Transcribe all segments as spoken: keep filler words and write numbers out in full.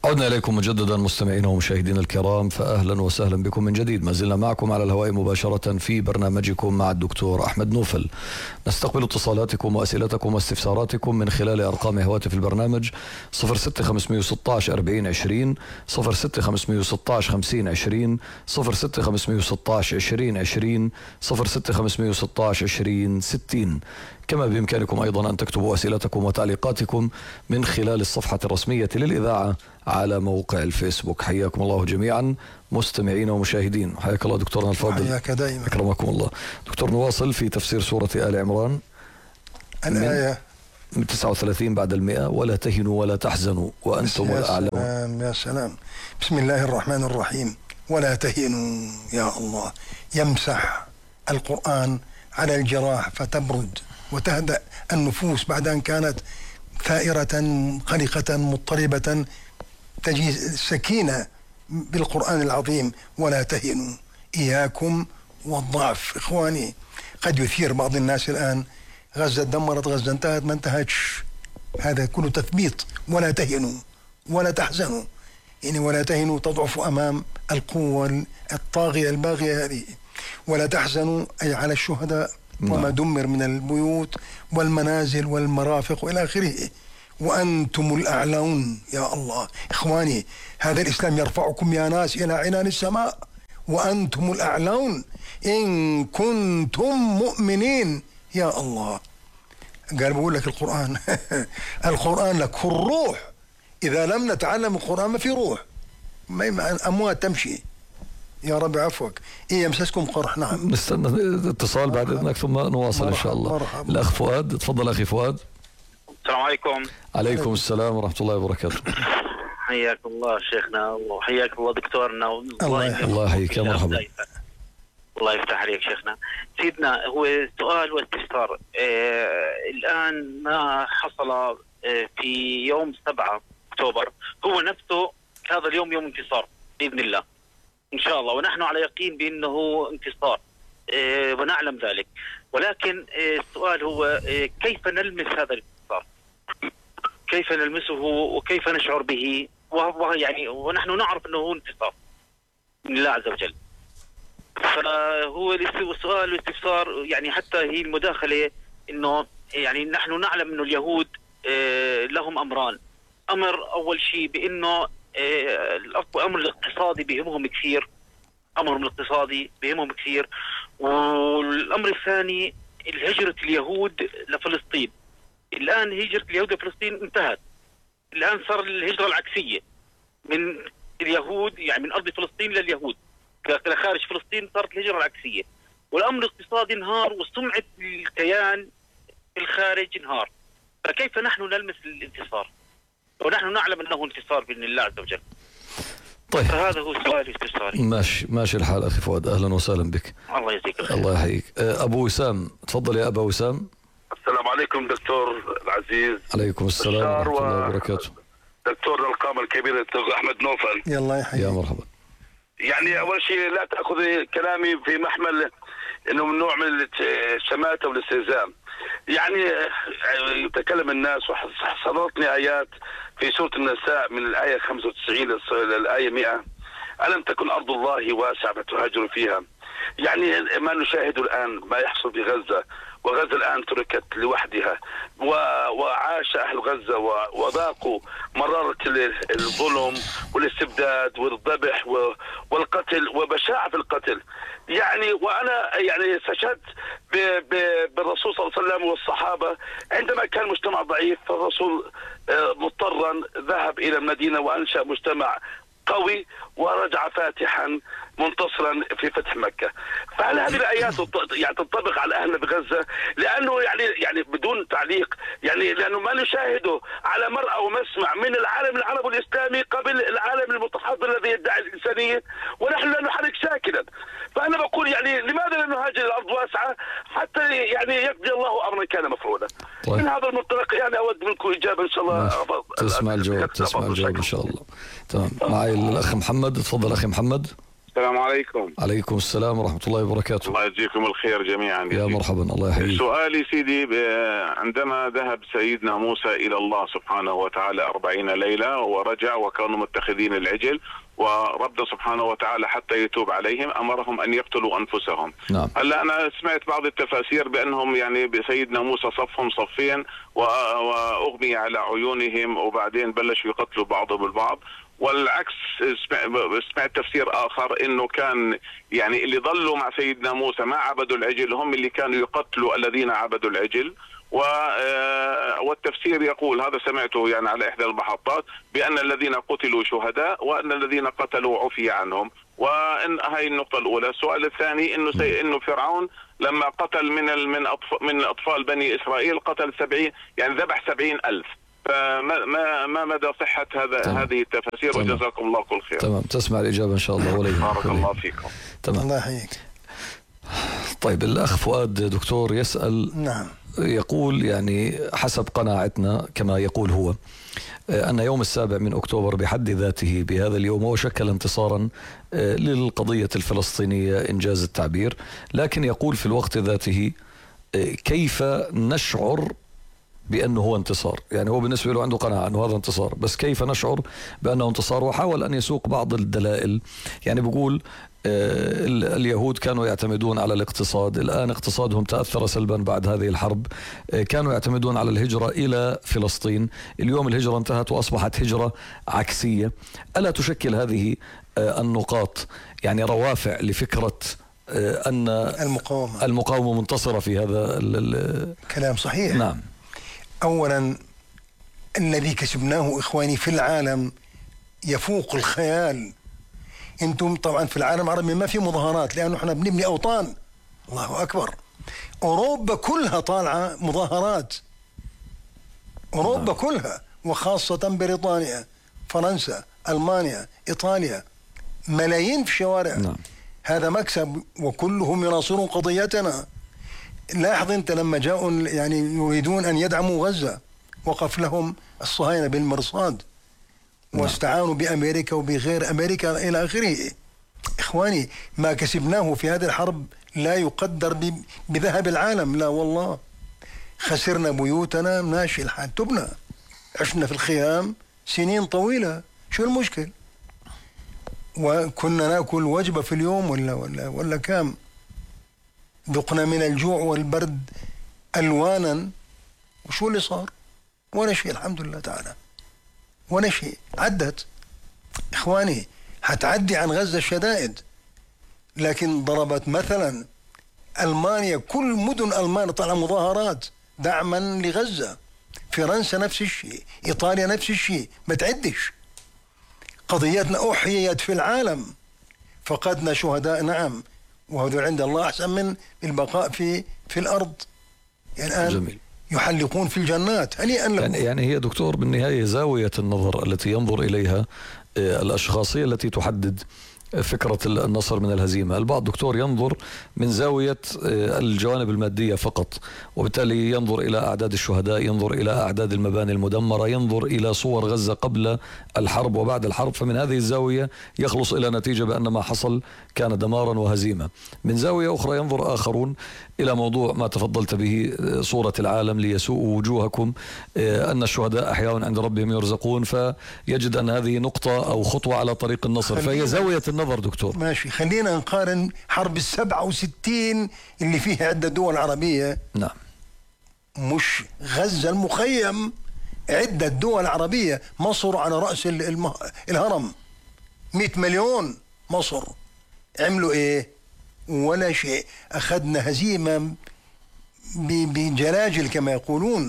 عدنا إليكم مجددا مستمعينا ومشاهدينا الكرام، فأهلا وسهلا بكم من جديد. ما زلنا معكم على الهواء مباشرة في برنامجكم مع الدكتور أحمد نوفل. نستقبل اتصالاتكم وأسئلتكم واستفساراتكم من خلال أرقام هواتف البرنامج صفر ستة خمسمئة وستة عشر أربعين عشرين، صفر ستة خمسمئة وستة عشر خمسين عشرين، صفر ستة خمسمئة وستة عشر عشرين عشرين، صفر ستة خمسمئة وستة عشر عشرين ستين. كما بإمكانكم أيضا أن تكتبوا أسئلتكم وتعليقاتكم من خلال الصفحة الرسمية للإذاعة على موقع الفيسبوك. حياكم الله جميعا مستمعين ومشاهدين. حياك الله دكتورنا الفاضل. حياك دائما. أكرمكم الله. دكتور، نواصل في تفسير سورة آل عمران الآية من تسعة وثلاثين بعد المئة: ولا تهنوا ولا تحزنوا وأنتم الأعلون. يا سلام. بسم الله الرحمن الرحيم. ولا تهنوا، يا الله يمسح القرآن على الجراح فتبرد وتهدأ النفوس بعد أن كانت ثائرة قلقة مضطربة، تجي السكينة بالقرآن العظيم. ولا تهنوا، إياكم والضعف. إخواني، قد يثير بعض الناس الآن: غزة دمرت، غزة انتهت، ما انتهتش. هذا كله تثبيط. ولا تهنوا ولا تحزنوا، يعني ولا تهنوا تضعفوا أمام القوة الطاغية الباغية هذه. ولا تحزنوا أي على الشهداء وما دمر من البيوت والمنازل والمرافق وإلى آخره. وأنتم الأعلون، يا الله. إخواني، هذا الإسلام يرفعكم يا ناس إلى عنان السماء. وأنتم الأعلون إن كنتم مؤمنين، يا الله. قال بقول لك القرآن القرآن لك هو الروح. إذا لم نتعلم القرآن ما في روح، ما أموات تمشي. يا رب عفوك. إيه يمسسكم قرح. نعم، نستنى اتصال بعد إذنك ثم نواصل إن شاء الله. مرحبا. الأخ فؤاد، تفضل أخي فؤاد. السلام عليكم. عليكم السلام ورحمة الله وبركاته. حياك الله شيخنا، وحياك الله دكتورنا. الله الله يحييك، مرحبا. الله يفتح عليك شيخنا. سيدنا، هو سؤال واستفسار. آه الآن ما حصل آه في يوم سبعة أكتوبر هو نفسه هذا اليوم يوم انتصار بإذن الله إن شاء الله، ونحن على يقين بأنه انتصار آه ونعلم ذلك. ولكن آه السؤال هو آه كيف نلمس هذا الانتصار؟ كيف نلمسه وكيف نشعر به؟ وهو يعني ونحن نعرف أنه هو انتصار من الله عز وجل. فهو السؤال والاستفسار، يعني حتى هي المداخلة انه يعني نحن نعلم انه اليهود لهم امران. امر اول شيء بانه الامر الاقتصادي بهمهم كثير، امر الاقتصادي بهمهم كثير. والامر الثاني الهجرة اليهود لفلسطين. الان هجرة اليهود لفلسطين انتهت، الان صار الهجرة العكسية من اليهود، يعني من ارض فلسطين لليهود خارج فلسطين، صارت الهجرة العكسية. والأمر الاقتصادي انهار وسمعة الكيان في الخارج انهار. فكيف نحن نلمس الانتصار ونحن نعلم أنه انتصار بإذن الله عز وجل؟ طيب، فهذا هو سؤالي واستفساري. ماشي ماشي الحال أخي فؤاد، أهلا وسهلا بك. الله يجزيك الخير. الله يحييك. أبو وسام، تفضل يا أبا وسام. السلام عليكم دكتور العزيز. عليكم السلام ورحمة الله وبركاته. دكتور القامة الكبير الدكتور أحمد نوفل. يلا يحييك. يا مرحبا. يعني أول شيء لا تأخذ كلامي في محمل إنه من نوع من الشماتة والاستهزاء. يعني يتكلم الناس، وحصلتني آيات في سورة النساء من الآية خمسة وتسعين للآية مئة: ألم تكن أرض الله واسعة فتهاجروا فيها. يعني ما نشاهد الآن ما يحصل في غزة، وغزة الآن تركت لوحدها، وعاش أهل غزة وذاقوا مرارة الظلم والاستبداد والذبح والقتل وبشاعة في القتل. يعني وأنا يعني استشهدت بالرسول صلى الله عليه وسلم والصحابة عندما كان مجتمع ضعيف، فالرسول مضطرا ذهب إلى المدينة وأنشأ مجتمع قوي ورجع فاتحا منتصرا في فتح مكة. فهل هذه الآيات يعني تنطبق على أهلنا بغزة؟ لأنه يعني يعني بدون تعليق، يعني لأنه ما نشاهده على مرأى ومسمع من العالم العربي الإسلامي قبل العالم المتحضر الذي يدعي الإنسانية، ونحن لا نحرك ساكنا. فأنا بقول يعني لماذا لا نهاجر الأرض واسعة حتى يعني يقضي الله أمرا كان مفعولا؟ طيب. من هذا المنطلق يعني أود منكم إجابة إن شاء الله. تسمع الجواب، تسمع الجواب إن شاء الله. تمام. معي الأخ محمد، تفضل أخي محمد. السلام عليكم. عليكم السلام ورحمة الله وبركاته. الله يجزيكم الخير جميعا. يا مرحبا، الله يحييك. سؤالي سيدي، عندما ذهب سيدنا موسى إلى الله سبحانه وتعالى أربعين ليلة ورجع وكانوا متخذين العجل، وربنا سبحانه وتعالى حتى يتوب عليهم أمرهم أن يقتلوا أنفسهم. نعم. هلا أنا سمعت بعض التفاسير بأنهم يعني بسيدنا موسى صفهم صفين وأغمي على عيونهم وبعدين بلشوا يقتلوا بعضهم البعض، والعكس سمعت تفسير آخر إنه كان يعني اللي ضلوا مع سيدنا موسى ما عبدوا العجل هم اللي كانوا يقتلوا الذين عبدوا العجل. والتفسير يقول، هذا سمعته يعني على إحدى المحطات، بأن الذين قتلوا شهداء وأن الذين قتلوا عفي عنهم. وإن هاي النقطة الأولى. السؤال الثاني إنه سي إنه فرعون لما قتل من من أطفال من أطفال بني إسرائيل قتل سبعين يعني ذبح سبعين ألف. فما ما ما مدى صحة هذا تمام. هذه التفاسير؟ تمام. وجزاكم الله كل خير. تمام، تسمع الإجابة إن شاء الله. ولي بارك الله فيكم. تمام. الله يحييك. طيب، الأخ فؤاد دكتور يسأل. نعم. يقول يعني حسب قناعتنا كما يقول هو أن يوم السابع من أكتوبر بحد ذاته بهذا اليوم هو شكل انتصارا للقضية الفلسطينية إنجاز التعبير، لكن يقول في الوقت ذاته كيف نشعر بأنه هو انتصار؟ يعني هو بالنسبة له عنده قناعة أنه هذا انتصار، بس كيف نشعر بأنه انتصار؟ وحاول أن يسوق بعض الدلائل. يعني بيقول اليهود كانوا يعتمدون على الاقتصاد، الآن اقتصادهم تأثر سلبا بعد هذه الحرب. كانوا يعتمدون على الهجرة إلى فلسطين، اليوم الهجرة انتهت وأصبحت هجرة عكسية. ألا تشكل هذه النقاط يعني روافع لفكرة أن المقاومة المقاومة منتصرة في هذا كلام صحيح؟ نعم. أولا الذي كسبناه إخواني في العالم يفوق الخيال. انتم طبعا في العالم العربي ما في مظاهرات لانه احنا بنبني اوطان. الله اكبر. اوروبا كلها طالعه مظاهرات، اوروبا نعم. كلها، وخاصه بريطانيا، فرنسا، المانيا، ايطاليا، ملايين في الشوارع. نعم. هذا مكسب وكلهم يناصرون قضيتنا. لاحظ انت لما جاءوا يعني يريدون ان يدعموا غزه وقف لهم الصهاينه بالمرصاد واستعانوا بأمريكا وبغير أمريكا إلى آخره. إخواني، ما كسبناه في هذه الحرب لا يقدر بذهب العالم، لا والله. خسرنا بيوتنا ماشي الحال تبنى، عشنا في الخيام سنين طويلة، شو المشكل؟ وكنا ناكل وجبة في اليوم ولا ولا ولا كام؟ ذقنا من الجوع والبرد ألوانا، وشو اللي صار؟ ولا شيء الحمد لله تعالى، ولا شيء. عدت إخواني، هتعدي عن غزة الشدائد، لكن ضربت مثلا ألمانيا، كل مدن ألمانيا طلع مظاهرات دعما لغزة، فرنسا نفس الشيء، إيطاليا نفس الشيء، ما تعدش. قضيتنا أحييت في العالم، فقدنا شهداء نعم، وهذول عند الله أحسن من البقاء في في الأرض. يعني الآن جميل. يحلقون في الجنات هنيئا لهم. يعني, يعني هي دكتور بالنهاية زاوية النظر التي ينظر إليها الأشخاصية التي تحدد فكرة النصر من الهزيمة. البعض دكتور ينظر من زاوية الجوانب المادية فقط، وبالتالي ينظر إلى أعداد الشهداء، ينظر إلى أعداد المباني المدمرة، ينظر إلى صور غزة قبل الحرب وبعد الحرب، فمن هذه الزاوية يخلص إلى نتيجة بأن ما حصل كان دمارا وهزيمة. من زاوية أخرى ينظر آخرون إلى موضوع ما تفضلت به، صورة العالم ليسوء وجوهكم، أن الشهداء أحياء عند ربهم يرزقون، فيجد أن هذه نقطة أو خطوة على طريق النصر. فهي زاوية النظر دكتور. ماشي، خلينا نقارن حرب السبعة وستين اللي فيها عدة دول عربية. نعم. مش غزة المخيم، عدة دول عربية. مصر على رأس المه... الهرم، مئة مليون. مصر عملوا ايه؟ ولا شيء. أخذنا هزيمة ب... بجلاجل كما يقولون.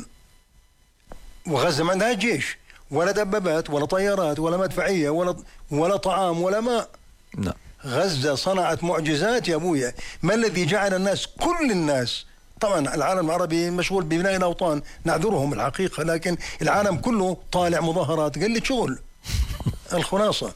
وغزة ما عندها جيش ولا دبابات ولا طيارات ولا مدفعية ولا ولا طعام ولا ماء. نعم. غزة صنعت معجزات يا أبويا. ما الذي جعل الناس، كل الناس، طبعا العالم العربي مشغول ببناء الأوطان، نعذرهم الحقيقة، لكن العالم كله طالع مظاهرات، قلة شغل. الخلاصة.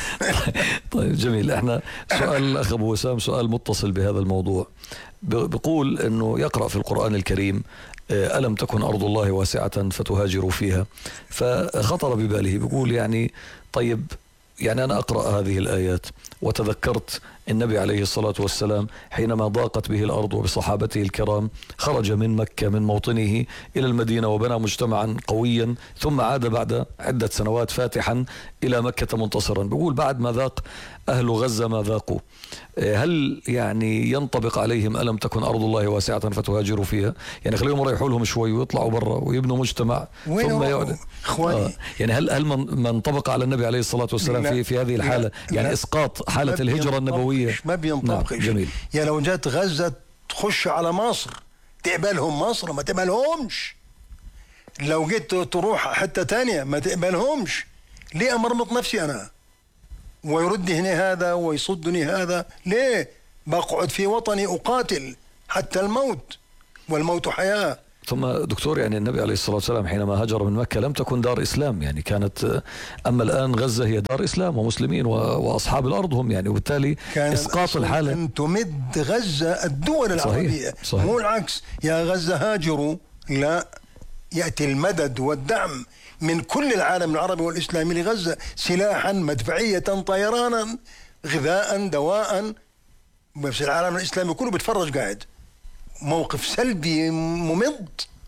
طيب جميل. احنا سؤال الأخ أبو وسام سؤال متصل بهذا الموضوع، بيقول أنه يقرأ في القرآن الكريم ألم تكن أرض الله واسعة فتهاجروا فيها، فخطر بباله، بيقول يعني طيب يعني أنا أقرأ هذه الآيات وتذكرت النبي عليه الصلاة والسلام حينما ضاقت به الأرض وبصحابته الكرام خرج من مكة من موطنه إلى المدينة وبنى مجتمعا قويا، ثم عاد بعد عدة سنوات فاتحا إلى مكة منتصرا. بيقول بعد ما ذاق أهل غزة ما ذاقوا، هل يعني ينطبق عليهم ألم تكن أرض الله واسعة فتهاجروا فيها؟ يعني خليهم يريحوا لهم شوي ويطلعوا برا ويبنوا مجتمع ثم يعود. إخواني آه. يعني هل هل من انطبق على النبي عليه الصلاة والسلام في في هذه الحالة؟ لا. يعني لا. إسقاط حالة الهجرة النبوية ما بينطبقش. نعم. جميل. يعني لو جات غزة تخش على مصر تقبلهم مصر؟ ما تقبلهمش. لو جيت تروح حتة تانية ما تقبلهمش. ليه أمرمط نفسي أنا ويردني هنا هذا ويصدني هذا؟ ليه بقعد في وطني أقاتل حتى الموت، والموت حياة. ثم دكتور يعني النبي عليه الصلاة والسلام حينما هاجر من مكة لم تكن دار إسلام، يعني كانت، أما الآن غزة هي دار إسلام ومسلمين وأصحاب الأرض هم يعني، وبالتالي إسقاط الحالة أن تمد غزة الدول العربية. صحيح. صحيح. مو العكس، يا غزة هاجروا، لا، يأتي المدد والدعم من كل العالم العربي والإسلامي لغزة، سلاحا، مدفعية، طيرانا، غذاء، دواء. بس العالم الإسلامي كله بيتفرج قاعد. موقف سلبي ممض.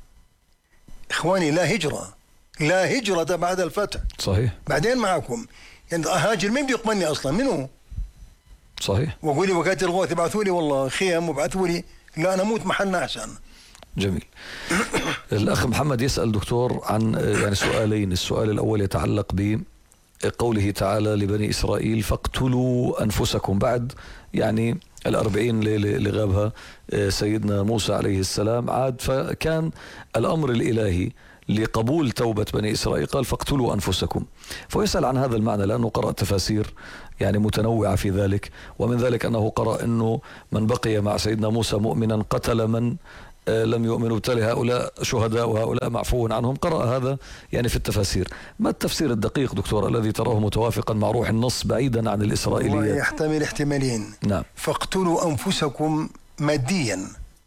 إخواني لا هجرة، لا هجرة بعد الفتح. صحيح. بعدين معكم يعني أهاجر، مين بيقبلني أصلا؟ منه؟ صحيح. وأقول لي وكالة الغوث ابعثوا لي والله خيم وابعثوا لي، لا، أنا أموت محلنا أحسن. جميل. الأخ محمد يسأل دكتور عن يعني سؤالين. السؤال الأول يتعلق بقوله تعالى لبني إسرائيل فاقتلوا أنفسكم، بعد يعني الأربعين ليلة اللي غابها سيدنا موسى عليه السلام، عاد فكان الأمر الإلهي لقبول توبة بني إسرائيل قال فاقتلوا أنفسكم. فيسأل عن هذا المعنى لأنه قرأ تفاسير يعني متنوعة في ذلك، ومن ذلك أنه قرأ أنه من بقي مع سيدنا موسى مؤمنا قتل من لم يؤمنوا، بالتالي هؤلاء شهداء وهؤلاء معفو عنهم. قرأ هذا يعني في التفاسير. ما التفسير الدقيق دكتور الذي تراه متوافقا مع روح النص بعيدا عن الإسرائيليات؟ يحتمل احتمالين. نعم. فاقتلوا أنفسكم ماديا،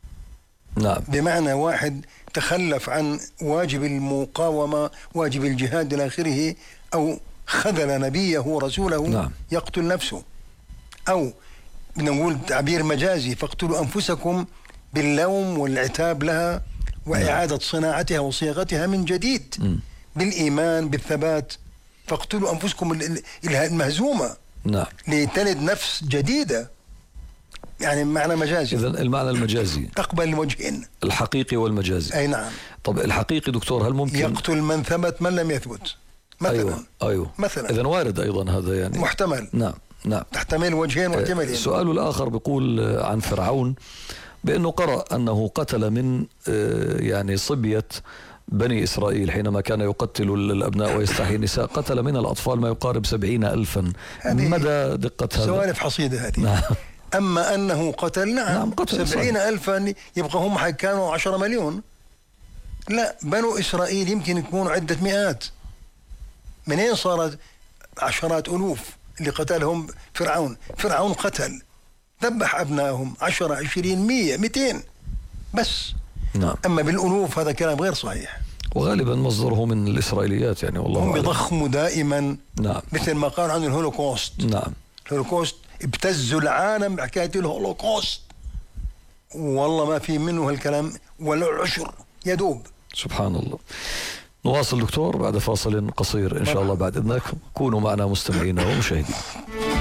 نعم، بمعنى واحد تخلف عن واجب المقاومة، واجب الجهاد إلى آخره، أو خذل نبيه ورسوله، نعم، يقتل نفسه. أو نقول تعبير مجازي فاقتلوا أنفسكم باللوم والعتاب لها وإعادة صناعتها وصياغتها من جديد م. بالإيمان بالثبات. فاقتلوا أنفسكم المهزومة، نعم، لتلد نفس جديدة. يعني معنى مجازي. إذن المعنى المجازي تقبل الوجهين، الحقيقي والمجازي. أي نعم. طب الحقيقي دكتور هل ممكن يقتل من ثبت من لم يثبت مثلا؟ أيوة أيوة مثلا. إذن وارد أيضا هذا يعني محتمل. نعم نعم. تحتمل وجهين واحتمالين. السؤال الآخر بيقول عن فرعون بأنه قرأ أنه قتل من يعني صبية بني إسرائيل حينما كان يقتل الأبناء ويستحيي النساء، قتل من الأطفال ما يقارب سبعين ألفا. مدى دقة هذا؟ سوالف حصيدة هذه. نعم. أما أنه قتل، نعم, نعم قتل سبعين ألفا، يبقى هم كانوا عشرة مليون. لا، بنو إسرائيل يمكن يكونوا عدة مئات. منين صارت عشرات ألوف اللي قتلهم فرعون؟ فرعون قتل ذبح أبنائهم عشرة عشرين مية مئتين بس. نعم. أما بالألوف هذا كلام غير صحيح، وغالبا مصدره من الإسرائيليات يعني والله هم بيضخموا دائما. نعم. مثل ما قال عن الهولوكوست. نعم. الهولوكوست ابتزوا العالم بحكاية الهولوكوست، والله ما في منه هالكلام ولا العشر يدوب. سبحان الله. نواصل دكتور بعد فاصل قصير إن شاء الله بعد إذنك. كونوا معنا مستمعين ومشاهدين.